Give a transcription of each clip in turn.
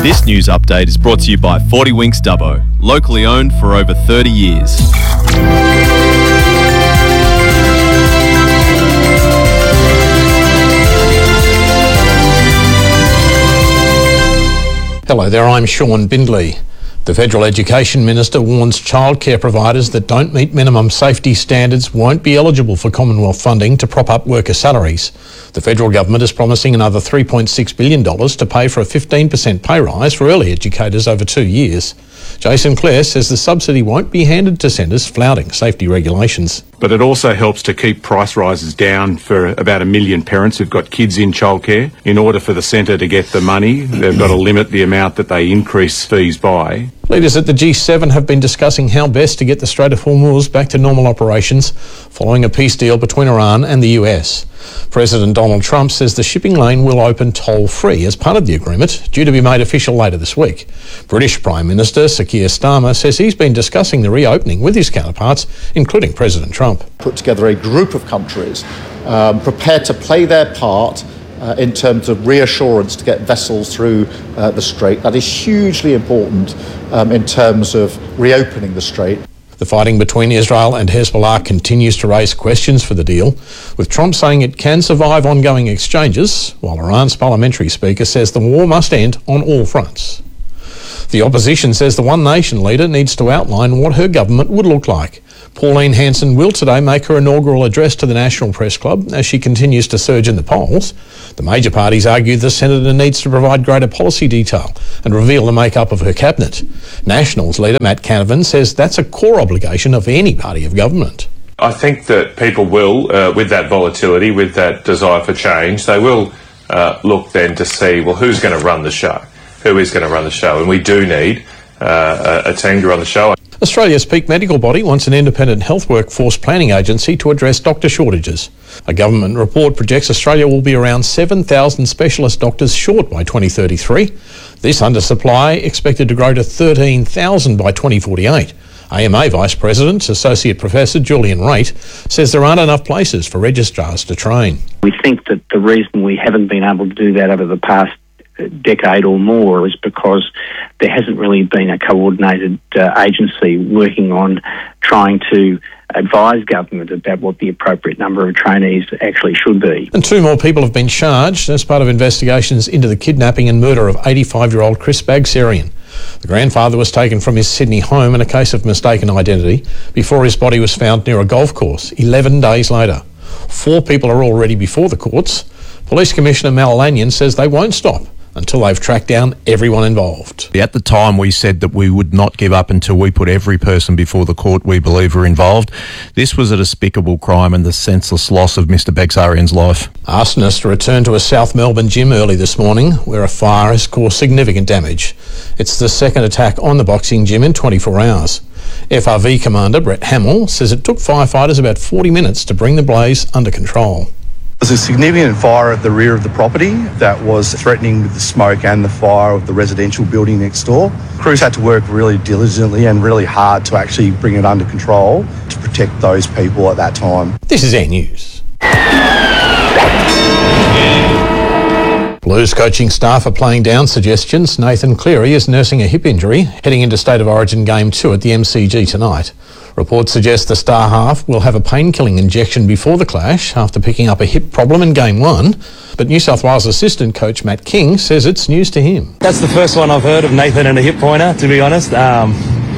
This news update is brought to you by 40 Winks Dubbo, locally owned for over 30 years. Hello there, I'm Sean Bindley. The Federal Education Minister warns childcare providers that don't meet minimum safety standards won't be eligible for Commonwealth funding to prop up worker salaries. The federal government is promising another $3.6 billion to pay for a 15% pay rise for early educators over 2 years. Jason Clare says the subsidy won't be handed to centres flouting safety regulations. But it also helps to keep price rises down for about 1 million parents who've got kids in childcare. In order for the centre to get the money, they've got to limit the amount that they increase fees by. Leaders at the G7 have been discussing how best to get the Strait of Hormuz back to normal operations following a peace deal between Iran and the US. President Donald Trump says the shipping lane will open toll-free as part of the agreement, due to be made official later this week. British Prime Minister Sir Keir Starmer says he's been discussing the reopening with his counterparts, including President Trump. Put together a group of countries prepared to play their part in terms of reassurance to get vessels through the Strait. That is hugely important in terms of reopening the Strait. The fighting between Israel and Hezbollah continues to raise questions for the deal, with Trump saying it can survive ongoing exchanges, while Iran's parliamentary speaker says the war must end on all fronts. The opposition says the One Nation leader needs to outline what her government would look like. Pauline Hanson will today make her inaugural address to the National Press Club as she continues to surge in the polls. The major parties argue the senator needs to provide greater policy detail and reveal the makeup of her cabinet. Nationals leader Matt Canavan says that's a core obligation of any party of government. I think that people will, with that volatility, with that desire for change, they will look then to see, well, who's going to run the show? Who is going to run the show? And we do need a team to run the show. Australia's peak medical body wants an independent health workforce planning agency to address doctor shortages. A government report projects Australia will be around 7,000 specialist doctors short by 2033. This undersupply expected to grow to 13,000 by 2048. AMA Vice President, Associate Professor Julian Raitt, says there aren't enough places for registrars to train. We think that the reason we haven't been able to do that over the past decade or more is because there hasn't really been a coordinated agency working on trying to advise government about what the appropriate number of trainees actually should be. And 2 more people have been charged as part of investigations into the kidnapping and murder of 85-year-old Chris Bagsarian. The grandfather was taken from his Sydney home in a case of mistaken identity before his body was found near a golf course 11 days later. 4 people are already before the courts. Police Commissioner Mal Lanyon says they won't stop until they've tracked down everyone involved. At the time, we said that we would not give up until we put every person before the court we believe are involved. This was a despicable crime and the senseless loss of Mr Bagsarian's life. Arsonists returned to a South Melbourne gym early this morning where a fire has caused significant damage. It's the second attack on the boxing gym in 24 hours. FRV Commander Brett Hamill says it took firefighters about 40 minutes to bring the blaze under control. There was a significant fire at the rear of the property that was threatening the smoke and the fire of the residential building next door. Crews had to work really diligently and really hard to actually bring it under control to protect those people at that time. This is Air News. Blues coaching staff are playing down suggestions Nathan Cleary is nursing a hip injury heading into State of Origin Game 2 at the MCG tonight. Reports suggest the star half will have a pain-killing injection before the clash after picking up a hip problem in Game 1. But New South Wales assistant coach Matt King says it's news to him. That's the first one I've heard of Nathan and a hip pointer, to be honest. I've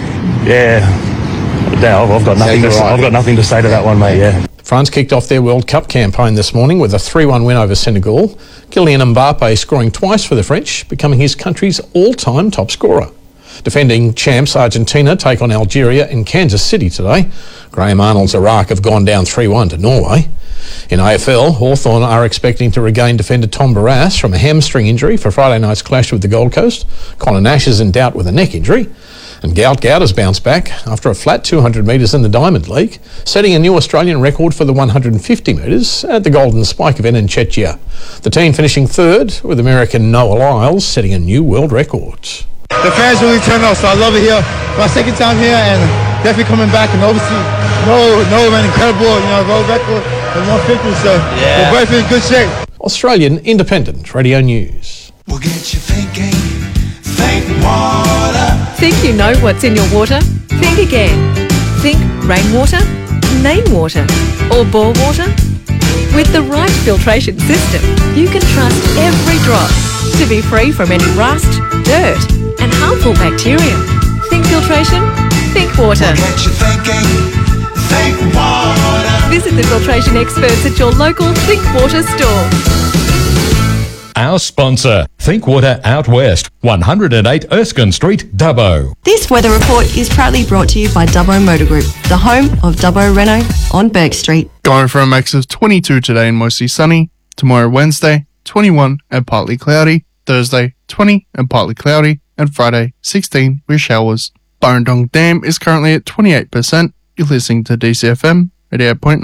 got nothing to say to that one, mate, yeah. France kicked off their World Cup campaign this morning with a 3-1 win over Senegal. Kylian Mbappe scoring twice for the French, becoming his country's all-time top scorer. Defending champs Argentina take on Algeria in Kansas City today. Graham Arnold's Iraq have gone down 3-1 to Norway. In AFL, Hawthorn are expecting to regain defender Tom Barrass from a hamstring injury for Friday night's clash with the Gold Coast. Connor Nash is in doubt with a neck injury. And Gout has bounced back after a flat 200 metres in the Diamond League, setting a new Australian record for the 150 metres at the Golden Spike event in Czechia. The team finishing third, with American Noah Lyles setting a new world record. The fans really turned out, so I love it here. My second time here, and definitely coming back, and obviously Noah ran incredible, world record and 150, so we're both in good shape. Australian Independent Radio News. We'll get you thinking. Think water. Think you know what's in your water? Think again. Think rainwater, main water, or bore water? With the right filtration system, you can trust every drop to be free from any rust, dirt, and harmful bacteria. Think filtration? Think water. What gets you thinking? Think water. Visit the filtration experts at your local Think Water store. Our sponsor, Think Water Out West, 108 Erskine Street, Dubbo. This weather report is proudly brought to you by Dubbo Motor Group, the home of Dubbo Renault on Burke Street. Going for a max of 22 today and mostly sunny. Tomorrow, Wednesday, 21 and partly cloudy. Thursday, 20 and partly cloudy. And Friday, 16 with showers. Burrendong Dam is currently at 28%. You're listening to DCFM at 88.9.